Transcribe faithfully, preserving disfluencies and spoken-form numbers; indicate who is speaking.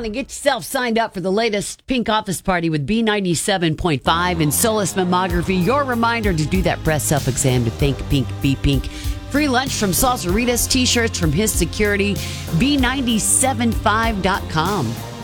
Speaker 1: and get yourself signed up for the latest Pink Office Party with B ninety-seven point five and Solus Mammography. Your reminder to do that breast self-exam to think pink, be pink. Free lunch from Salsaritas, t-shirts from His Security, B nine seven five dot com.